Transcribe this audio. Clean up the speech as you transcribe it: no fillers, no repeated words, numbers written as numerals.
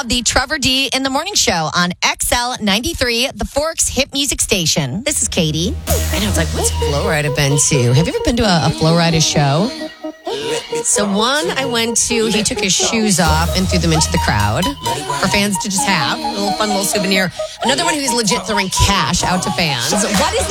of the Trevor D in the Morning Show on XL 93, the Forks hit music station. This is Katie. I know, it's like, what's Flo Rida been to? Have you ever been to a Flo Rida show? So one I went to, he took his shoes off and threw them into the crowd for fans to just have. A little fun little souvenir. Another one, he was legit throwing cash out to fans. What is